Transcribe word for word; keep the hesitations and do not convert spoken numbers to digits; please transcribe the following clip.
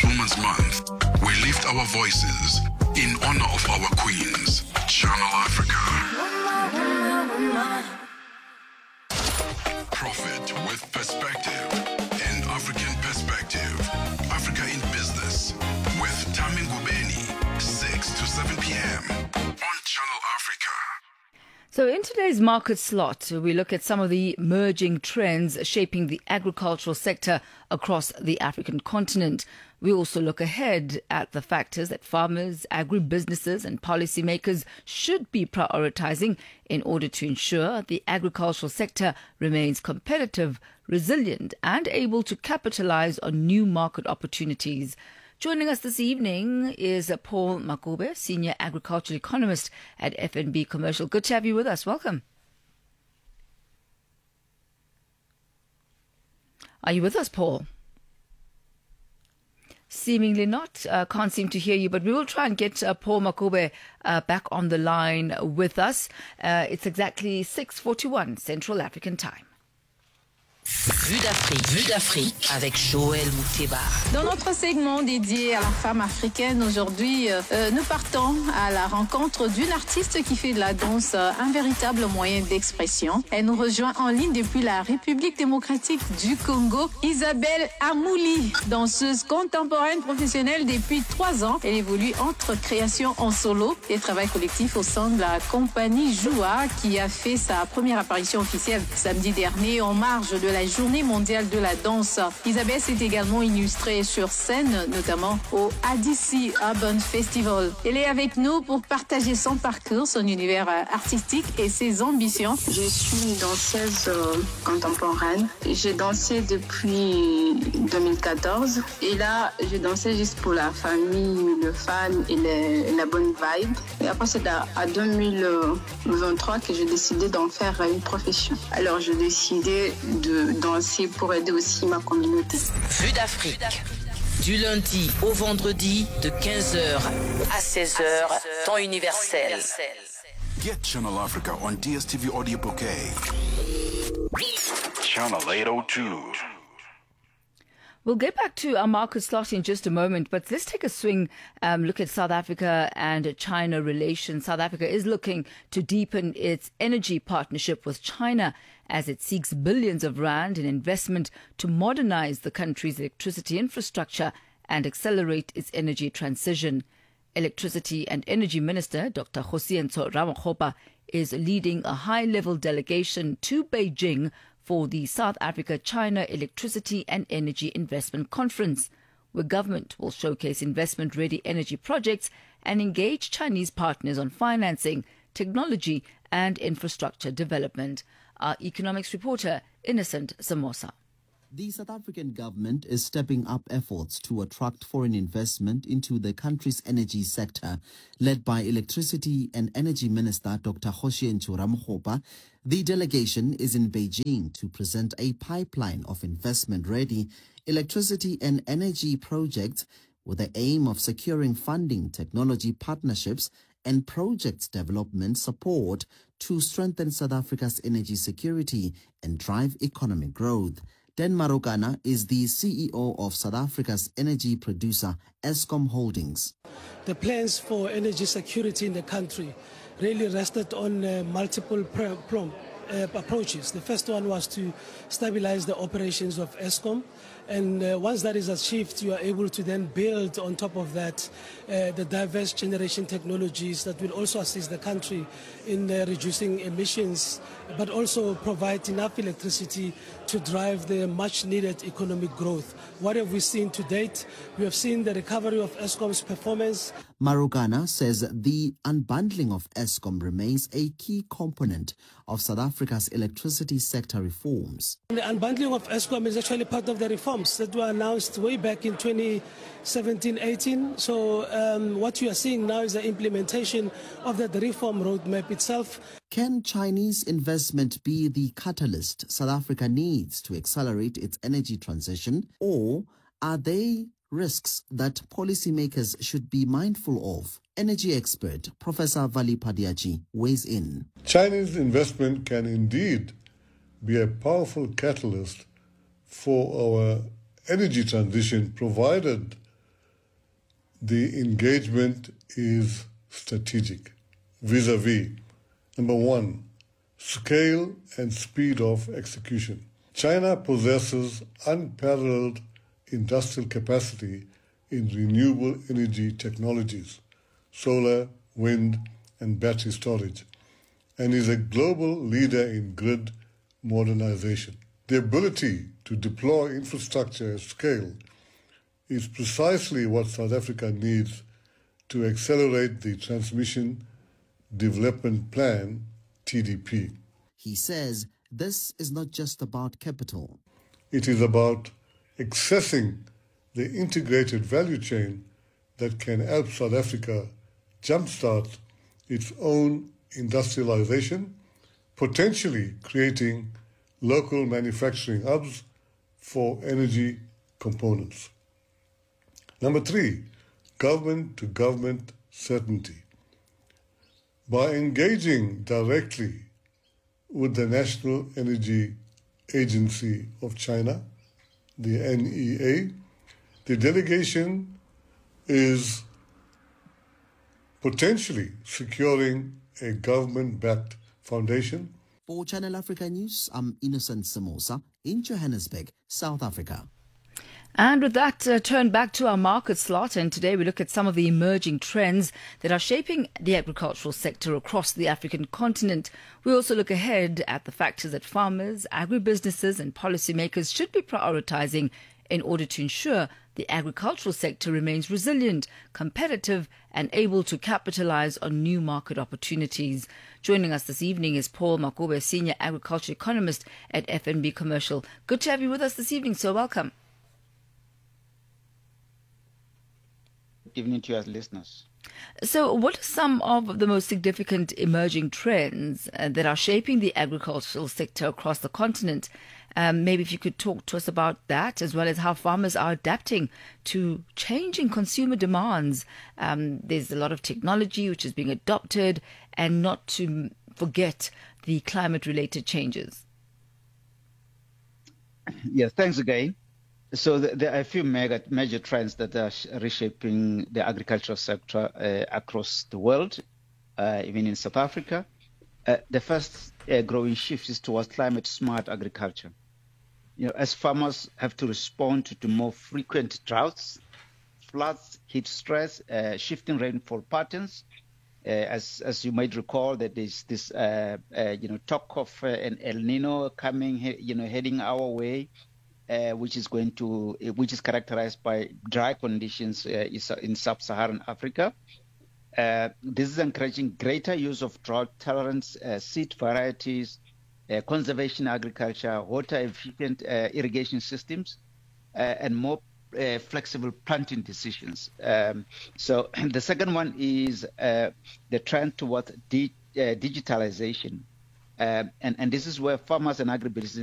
this Women's Month, we lift our voices in honor of our queens. Channel Africa. Profit with perspective. An African perspective. Africa in Business with Tami Ngubeni, six to seven p.m. on Channel Africa. So in today's market slot, we look at some of the emerging trends shaping the agricultural sector across the African continent. We also look ahead at the factors that farmers, agribusinesses and policymakers should be prioritizing in order to ensure the agricultural sector remains competitive, resilient and able to capitalize on new market opportunities. Joining us this evening is Paul Makube, Senior Agricultural Economist at F N B Commercial. Good to have you with us. Welcome. Are you with us, Paul? Seemingly not. Uh, can't seem to hear you, but we will try and get uh, Paul Makube uh, back on the line with us. Uh, it's exactly six forty-one Central African Time. Vue d'Afrique, Vue d'Afrique avec Joël Mouteba. Dans notre segment dédié à la femme africaine, aujourd'hui, euh, nous partons à la rencontre d'une artiste qui fait de la danse euh, un véritable moyen d'expression. Elle nous rejoint en ligne depuis la République démocratique du Congo, Isabelle Amouli, danseuse contemporaine professionnelle depuis trois ans. Elle évolue entre création en solo et travail collectif au sein de la compagnie Joua, qui a fait sa première apparition officielle samedi dernier en marge de la Journée mondiale de la danse. Isabelle s'est également illustrée sur scène, notamment au A D C Urban Festival. Elle est avec nous pour partager son parcours, son univers artistique et ses ambitions. Je suis une danseuse euh, contemporaine. J'ai dansé depuis deux mille quatorze et là, je dansais juste pour la famille, le fan et les, la bonne vibe. Et après, c'est à, à deux mille vingt-trois que j'ai décidé d'en faire une profession. Alors, j'ai décidé de danser pour aider aussi ma communauté. Vue d'Afrique, du lundi au vendredi de quinze heures à seize heures, temps universel. Get Channel Africa on D S T V Audio Bouquet. Channel eight oh two. We'll get back to our market slot in just a moment, but let's take a swing, um, look at South Africa and China relations. South Africa is looking to deepen its energy partnership with China as it seeks billions of rand in investment to modernize the country's electricity infrastructure and accelerate its energy transition. Electricity and Energy Minister Doctor Kgosientsho Ramokgopa is leading a high-level delegation to Beijing for the South Africa-China Electricity and Energy Investment Conference, where government will showcase investment-ready energy projects and engage Chinese partners on financing, technology and infrastructure development. Our economics reporter, Innocent Samosa. The South African government is stepping up efforts to attract foreign investment into the country's energy sector. Led by Electricity and Energy Minister Doctor Kgosientsho Ramokgopa, the delegation is in Beijing to present a pipeline of investment-ready electricity and energy projects with the aim of securing funding, technology partnerships and project development support to strengthen South Africa's energy security and drive economic growth. Dan Marokana is the C E O of South Africa's energy producer, Eskom Holdings. The plans for energy security in the country really rested on uh, multiple pr- pr- uh, approaches. The first one was to stabilize the operations of Eskom. And uh, once that is achieved, you are able to then build on top of that uh, the diverse generation technologies that will also assist the country in uh, reducing emissions, but also provide enough electricity to drive the much needed economic growth. What have we seen to date? We have seen the recovery of Eskom's performance. Marokana says the unbundling of Eskom remains a key component of South Africa's electricity sector reforms. The unbundling of Eskom is actually part of the reforms that were announced way back in twenty seventeen eighteen. So um, what you are seeing now is the implementation of that reform roadmap itself. Can Chinese investment be the catalyst South Africa needs to accelerate its energy transition, or are they risks that policymakers should be mindful of? Energy expert Professor Vali Padiachi weighs in. Chinese investment can indeed be a powerful catalyst for our energy transition, provided the engagement is strategic vis-a-vis, number one, scale and speed of execution. China possesses unparalleled industrial capacity in renewable energy technologies, solar, wind, and battery storage, and is a global leader in grid modernization. The ability to deploy infrastructure at scale is precisely what South Africa needs to accelerate the Transmission Development Plan, T D P. He says this is not just about capital. It is about accessing the integrated value chain that can help South Africa jumpstart its own industrialization, potentially creating local manufacturing hubs for energy components. Number three, government-to-government certainty. By engaging directly with the National Energy Agency of China, the N E A, the delegation is potentially securing a government-backed foundation. For Channel Africa News, I'm Innocent Samosa in Johannesburg, South Africa. And with that, uh, turn back to our market slot. And today we look at some of the emerging trends that are shaping the agricultural sector across the African continent. We also look ahead at the factors that farmers, agribusinesses and policymakers should be prioritizing in order to ensure the agricultural sector remains resilient, competitive and able to capitalize on new market opportunities. Joining us this evening is Paul Makube, Senior Agriculture Economist at F N B Commercial. Good to have you with us this evening, so welcome. Good evening to your listeners. So what are some of the most significant emerging trends uh, that are shaping the agricultural sector across the continent? Um, maybe if you could talk to us about that, as well as how farmers are adapting to changing consumer demands. Um, there's a lot of technology which is being adopted, and not to forget the climate-related changes. Yes, thanks again. So there are a few mega, major trends that are reshaping the agricultural sector uh, across the world, uh, even in South Africa. Uh, the first uh, growing shift is towards climate-smart agriculture. You know, as farmers have to respond to, to more frequent droughts, floods, heat stress, uh, shifting rainfall patterns. Uh, as as you might recall, that there's this uh, uh, you know talk of uh, an El Nino coming, you know, heading our way. Uh, which is going to, which is characterized by dry conditions uh, in sub-Saharan Africa. Uh, this is encouraging greater use of drought-tolerant uh, seed varieties, uh, conservation agriculture, water-efficient uh, irrigation systems, uh, and more uh, flexible planting decisions. Um, so the second one is uh, the trend towards di- uh, digitalization. Uh, and, and this is where farmers and agribusinesses